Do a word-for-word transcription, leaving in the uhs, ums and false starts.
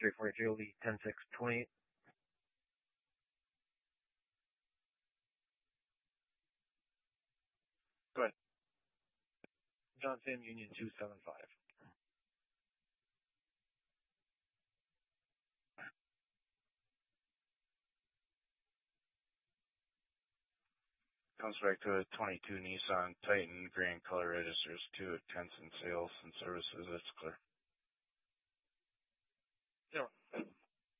three forty-three will be ten six twenty-eight. Go ahead. John Sam Union two seven five. Comes back to a twenty-two Nissan Titan, grand color registers, two at tenths in sales and services. It's clear.